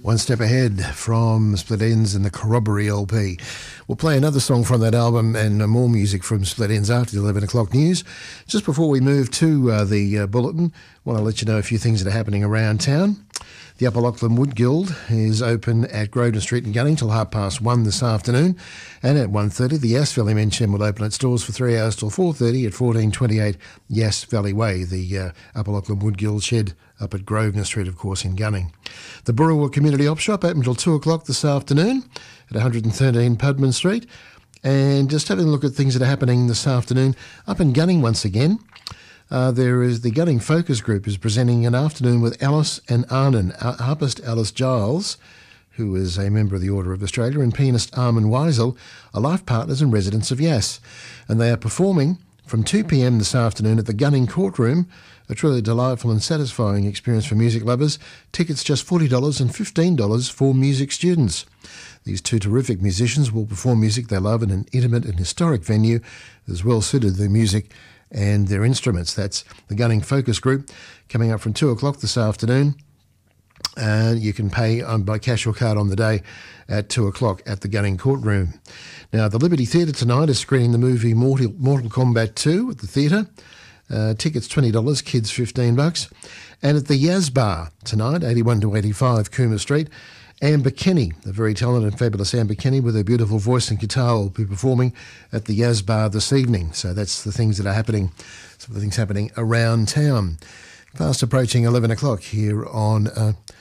One Step Ahead from Split Enz and the Corroboree LP. We'll play another song from that album and more music from Split Enz after the 11 o'clock news. Just before we move to the bulletin, I want to let you know a few things that are happening around town. The Upper Lachlan Wood Guild is open at Grosvenor Street in Gunning till 1:30 this afternoon. And at 1:30, the Yass Valley Menchen will open its doors for 3 hours till 4:30 at 1428 Yass Valley Way, the Upper Lachlan Wood Guild shed up at Grosvenor Street, of course, in Gunning. The Burrawah Community Op Shop open till 2 o'clock this afternoon at 113 Pudman Street. And just having a look at things that are happening this afternoon up in Gunning once again. There is the Gunning Focus Group is presenting an afternoon with Alice and Arnon, harpist Alice Giles, who is a member of the Order of Australia, and pianist Armin Weisel, are life partners and residents of Yass. And they are performing from 2 p.m. this afternoon at the Gunning Courtroom, a truly delightful and satisfying experience for music lovers. Tickets just $40 and $15 for music students. These two terrific musicians will perform music they love in an intimate and historic venue that is well suited to their music and their instruments. That's the Gunning Focus Group coming up from 2 o'clock this afternoon. And you can pay by cash or card on the day at 2 o'clock at the Gunning Courtroom. Now, the Liberty Theatre tonight is screening the movie Mortal Kombat 2 at the theatre. Tickets $20, kids $15. And at the Yaz Bar tonight, 81 to 85 Cooma Street, Amber Kenny, the very talented and fabulous Amber Kenny with her beautiful voice and guitar, will be performing at the Yaz Bar this evening. So that's the things that are happening, some of the things happening around town. Fast approaching 11 o'clock here on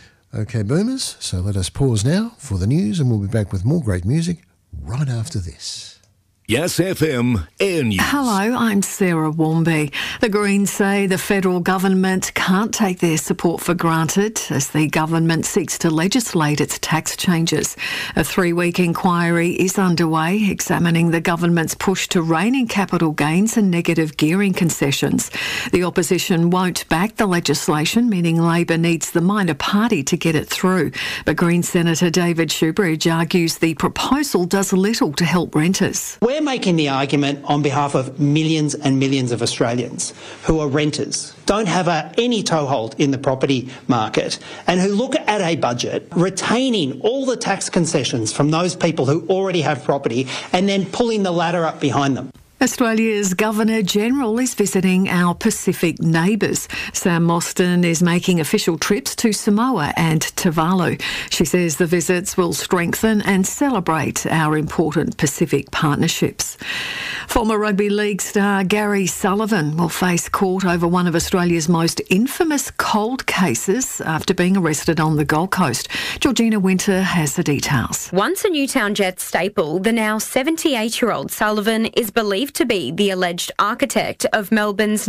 OK Boomers. So let us pause now for the news and we'll be back with more great music right after this. Yass FM Air News. Hello, I'm Sarah Warmby. The Greens say the federal government can't take their support for granted as the government seeks to legislate its tax changes. A 3-week inquiry is underway examining the government's push to rein in capital gains and negative gearing concessions. The opposition won't back the legislation, meaning Labor needs the minor party to get it through. But Greens Senator David Shoebridge argues the proposal does little to help renters. We're making the argument on behalf of millions and millions of Australians who are renters, don't have any toehold in the property market, and who look at a budget retaining all the tax concessions from those people who already have property and then pulling the ladder up behind them. Australia's Governor-General is visiting our Pacific neighbours. Sam Mostyn is making official trips to Samoa and Tuvalu. She says the visits will strengthen and celebrate our important Pacific partnerships. Former rugby league star Gary Sullivan will face court over one of Australia's most infamous cold cases after being arrested on the Gold Coast. Georgina Winter has the details. Once a Newtown Jets staple, the now 78-year-old Sullivan is believed to be the alleged architect of Melbourne's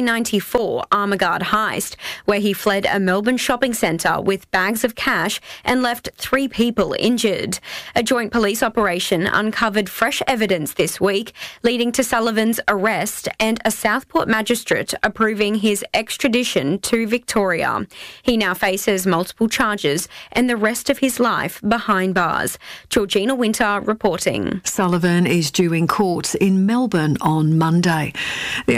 1994 Armaguard heist, where he fled a Melbourne shopping centre with bags of cash and left 3 people injured. A joint police operation uncovered fresh evidence this week, leading to Sullivan's arrest and a Southport magistrate approving his extradition to Victoria. He now faces multiple charges and the rest of his life behind bars. Georgina Winter reporting. Sullivan is due in court in Melbourne on Monday. The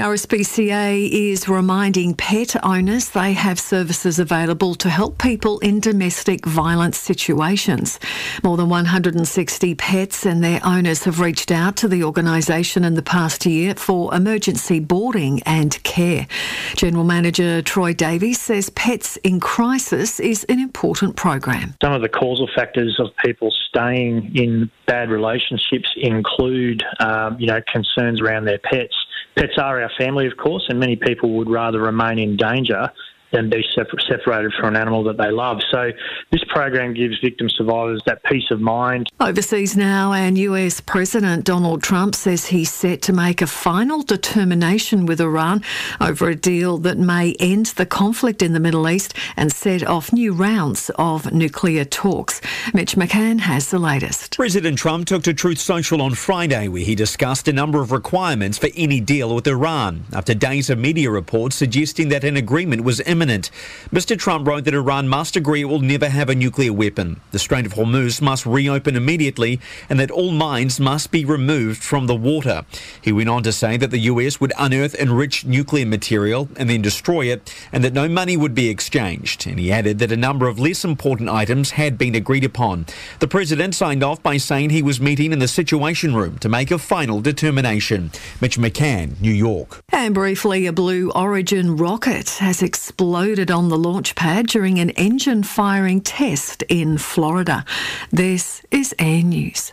RSPCA is reminding pet owners they have services available to help people in domestic violence situations. More than 160 pets and their owners have reached out to the organisation in the past year for emergency boarding and care. General Manager Troy Davies says Pets in Crisis is an important program. Some of the causal factors of people staying in bad relationships include, concerns around their pets. Pets are our family, of course, and many people would rather remain in danger than be separated from an animal that they love. So this program gives victim survivors that peace of mind. Overseas now, and US President Donald Trump says he's set to make a final determination with Iran over a deal that may end the conflict in the Middle East and set off new rounds of nuclear talks. Mitch McCann has the latest. President Trump took to Truth Social on Friday, where he discussed a number of requirements for any deal with Iran, after days of media reports suggesting that an agreement was imminent. imminent. Mr. Trump wrote that Iran must agree it will never have a nuclear weapon. The Strait of Hormuz must reopen immediately and that all mines must be removed from the water. He went on to say that the US would unearth enriched nuclear material and then destroy it, and that no money would be exchanged. And he added that a number of less important items had been agreed upon. The president signed off by saying he was meeting in the Situation Room to make a final determination. Mitch McCann, New York. And briefly, a Blue Origin rocket has exploded on the launch pad during an engine firing test in Florida. This is Air News.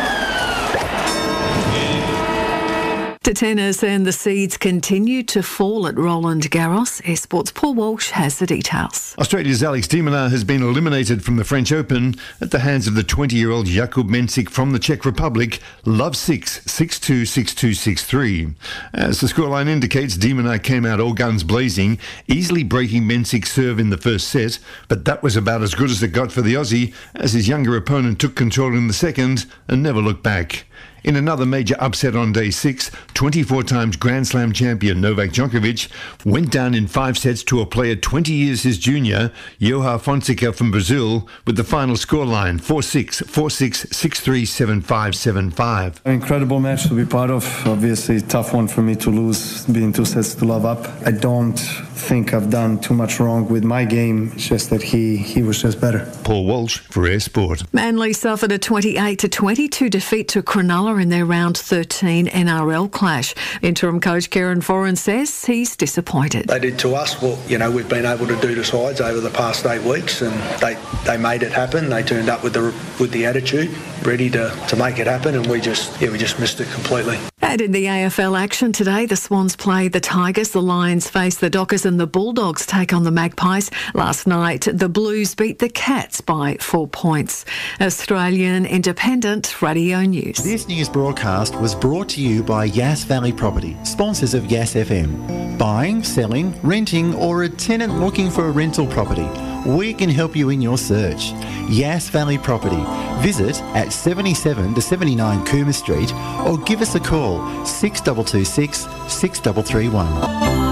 To tennis, and the seeds continue to fall at Roland Garros. Air Sports' Paul Walsh has the details. Australia's Alex de Minaur has been eliminated from the French Open at the hands of the 20-year-old Jakub Mensik from the Czech Republic, love 6, 6-2, 6-2, 6-3. As the scoreline indicates, de Minaur came out all guns blazing, easily breaking Mensik's serve in the first set, but that was about as good as it got for the Aussie, as his younger opponent took control in the second and never looked back. In another major upset on day 6, 24 times Grand Slam champion Novak Djokovic went down in 5 sets to a player 20 years his junior, João Fonseca from Brazil, with the final scoreline 4-6, 4-6, 6-3, 7-5, 7-5. Incredible match to be part of. Obviously, tough one for me to lose, being 2 sets to love up. I don't think I've done too much wrong with my game. It's just that he was just better. Paul Walsh for Air Sport. Manly suffered a 28-22 defeat to Cronulla in their round 13 NRL clash. Interim coach Kieran Foran says he's disappointed. They did to us what we've been able to do to sides over the past 8 weeks, and they made it happen. They turned up with the attitude, ready to make it happen, and we just missed it completely. And in the AFL action today, the Swans play the Tigers, the Lions face the Dockers, and the Bulldogs take on the Magpies. Last night, the Blues beat the Cats by 4 points. Australian Independent Radio News. This news broadcast was brought to you by Yass Valley Property, sponsors of Yass FM. Buying, selling, renting, or a tenant looking for a rental property, we can help you in your search. Yass Valley Property. Visit at 77 to 79 Cooma Street or give us a call 6226 6331.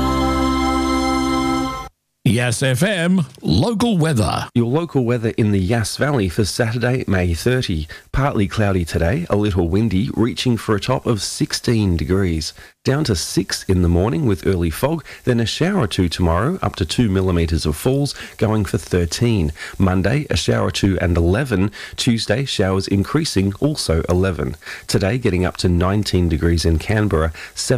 Yass FM local weather. Your local weather in the Yass Valley for Saturday, May 30. Partly cloudy today, a little windy, reaching for a top of 16 degrees. Down to 6 in the morning with early fog, then a shower or two tomorrow, up to 2 millimetres of falls, going for 13. Monday, a shower or two and 11. Tuesday, showers increasing, also 11. Today, getting up to 19 degrees in Canberra,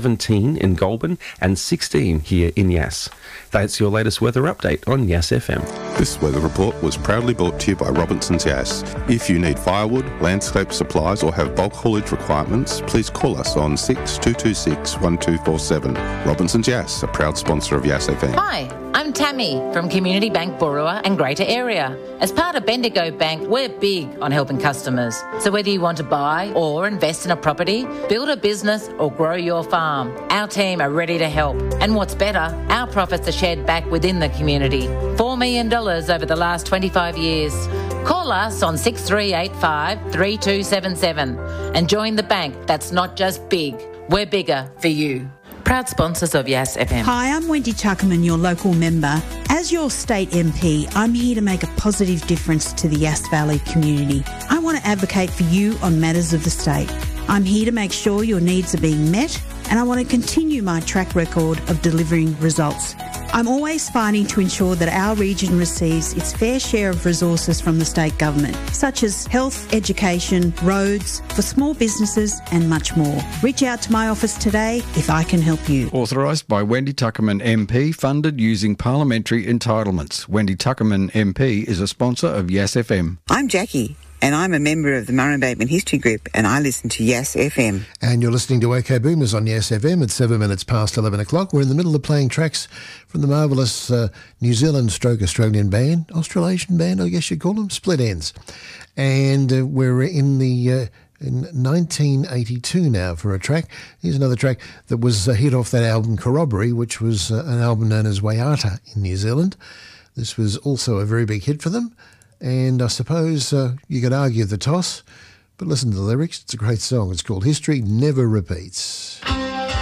17 in Goulburn, and 16 here in Yass. That's your latest weather update on Yass FM. This weather report was proudly brought to you by Robinson's Yass. If you need firewood, landscape supplies or have bulk haulage requirements, please call us on 6226 1247. Robinson's Yass, a proud sponsor of Yass FM. Hi, I'm Tammy from Community Bank Burua and Greater Area. As part of Bendigo Bank, we're big on helping customers. So whether you want to buy or invest in a property, build a business or grow your farm, our team are ready to help. And what's better, our profits are shared back within the community. $4 million over the last 25 years. Call us on 6385 3277 and join the bank that's not just big, we're bigger for you. Proud sponsors of Yass FM. Hi, I'm Wendy Tuckerman, your local member. As your state MP, I'm here to make a positive difference to the Yass Valley community. I want to advocate for you on matters of the state. I'm here to make sure your needs are being met, and I want to continue my track record of delivering results. I'm always fighting to ensure that our region receives its fair share of resources from the state government, such as health, education, roads, for small businesses and much more. Reach out to my office today if I can help you. Authorised by Wendy Tuckerman MP, funded using parliamentary entitlements. Wendy Tuckerman MP is a sponsor of Yass FM. I'm Jackie, and I'm a member of the Murray Bateman History Group, and I listen to Yass FM. And you're listening to OK Boomers on Yass FM at 7 minutes past 11 o'clock. We're in the middle of playing tracks from the marvellous New Zealand stroke Australian band, Australasian band, I guess you'd call them, Split Ends. And we're in the... in 1982 now for a track. Here's another track that was a hit off that album Corroboree, which was an album known as Waiata in New Zealand. This was also a very big hit for them. And I suppose you could argue the toss, but listen to the lyrics. It's a great song. It's called History Never Repeats.